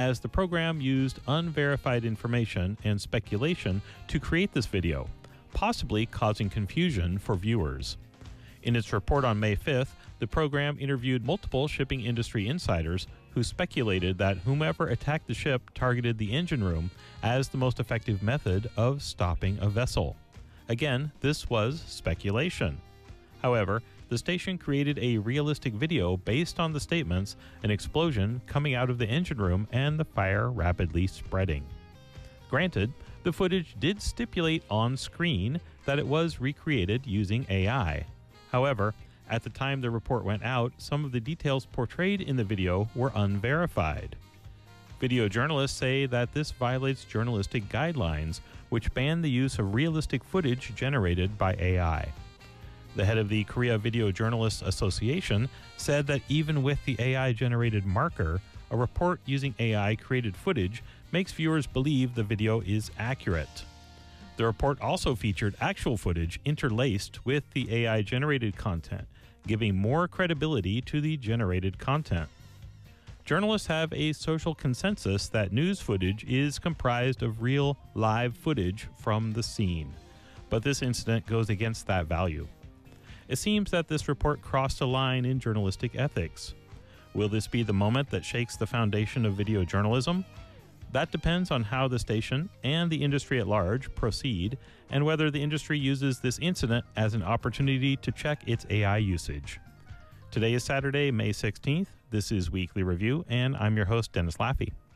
as the program used unverified information and speculation to create this video, possibly causing confusion for viewers. In its report on May 5th, the program interviewed multiple shipping industry insiders who speculated that whomever attacked the ship targeted the engine room as the most effective method of stopping a vessel. Again, this was speculation. However, the station created a realistic video based on the statements, an explosion coming out of the engine room and the fire rapidly spreading. Granted, the footage did stipulate on screen that it was recreated using AI. However, at the time the report went out, some of the details portrayed in the video were unverified. Video journalists say that this violates journalistic guidelines, which ban the use of realistic footage generated by AI. The head of the Korea Video Journalists Association said that even with the AI-generated marker, a report using AI-created footage makes viewers believe the video is accurate. The report also featured actual footage interlaced with the AI-generated content, giving more credibility to the generated content. Journalists have a social consensus that news footage is comprised of real, live footage from the scene, but this incident goes against that value. It seems that this report crossed a line in journalistic ethics. Will this be the moment that shakes the foundation of video journalism? That depends on how the station and the industry at large proceed, and whether the industry uses this incident as an opportunity to check its AI usage. Today is Saturday, May 16th. This is Weekly Review, and I'm your host, Dennis Laffey.